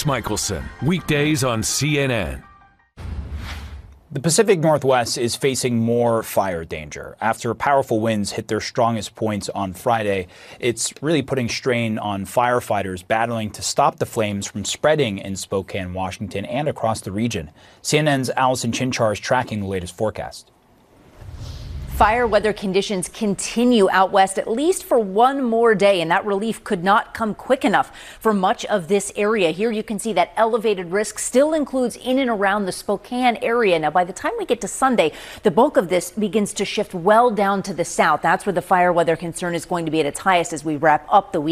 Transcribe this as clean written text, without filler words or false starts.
Michelson, weekdays on CNN. The Pacific Northwest is facing more fire danger. After powerful winds hit their strongest points on Friday, it's really putting strain on firefighters battling to stop the flames from spreading in Spokane, Washington, and across the region. CNN's Allison Chinchar is tracking the latest forecast. Fire weather conditions continue out west at least for one more day, and that relief could not come quick enough for much of this area. Here you can see that elevated risk still includes in and around the Spokane area. Now, by the time we get to Sunday, the bulk of this begins to shift well down to the south. That's where the fire weather concern is going to be at its highest as we wrap up the week.